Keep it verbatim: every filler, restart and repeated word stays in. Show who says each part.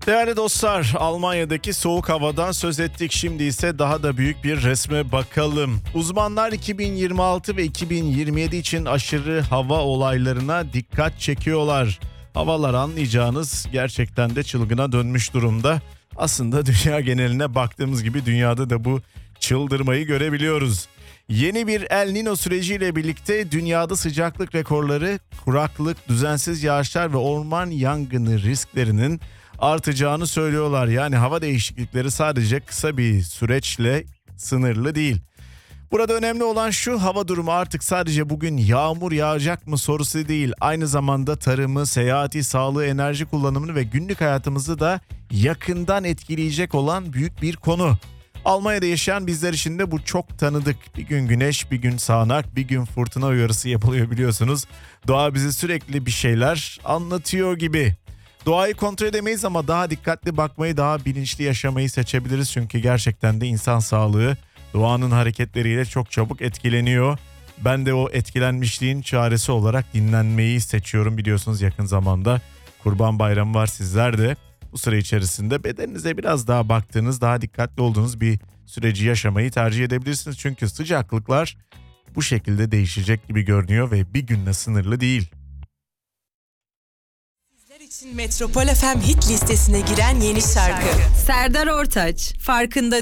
Speaker 1: Değerli dostlar, Almanya'daki soğuk havadan söz ettik. Şimdi ise daha da büyük bir resme bakalım. Uzmanlar iki bin yirmi altı ve iki bin yirmi yedi için aşırı hava olaylarına dikkat çekiyorlar. Havalar anlayacağınız gerçekten de çılgına dönmüş durumda. Aslında dünya geneline baktığımız gibi dünyada da bu çıldırmayı görebiliyoruz. Yeni bir El Niño süreciyle birlikte dünyada sıcaklık rekorları, kuraklık, düzensiz yağışlar ve orman yangını risklerinin artacağını söylüyorlar. Yani hava değişiklikleri sadece kısa bir süreçle sınırlı değil. Burada önemli olan şu: hava durumu artık sadece bugün yağmur yağacak mı sorusu değil. Aynı zamanda tarımı, seyahati, sağlığı, enerji kullanımını ve günlük hayatımızı da yakından etkileyecek olan büyük bir konu. Almanya'da yaşayan bizler için de bu çok tanıdık. Bir gün güneş, bir gün sağanak, bir gün fırtına uyarısı yapılıyor biliyorsunuz. Doğa bize sürekli bir şeyler anlatıyor gibi. Doğayı kontrol edemeyiz ama daha dikkatli bakmayı, daha bilinçli yaşamayı seçebiliriz. Çünkü gerçekten de insan sağlığı doğanın hareketleriyle çok çabuk etkileniyor. Ben de o etkilenmişliğin çaresi olarak dinlenmeyi seçiyorum. Biliyorsunuz yakın zamanda Kurban Bayramı var. Sizler de bu süre içerisinde bedeninize biraz daha baktığınız, daha dikkatli olduğunuz bir süreci yaşamayı tercih edebilirsiniz. Çünkü sıcaklıklar bu şekilde değişecek gibi görünüyor ve bir günle sınırlı değil.
Speaker 2: Sizler için Metropol F M hit listesine giren yeni şarkı.
Speaker 3: Serdar Ortaç, farkında